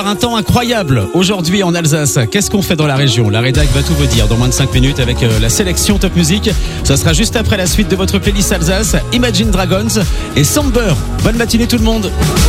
Un temps incroyable aujourd'hui en Alsace. Qu'est-ce qu'on fait dans la région? La rédac va tout vous dire dans moins de 5 minutes avec la sélection Top Music. Ça sera juste après la suite de votre playlist Alsace, Imagine Dragons et Samber. Bonne matinée tout le monde.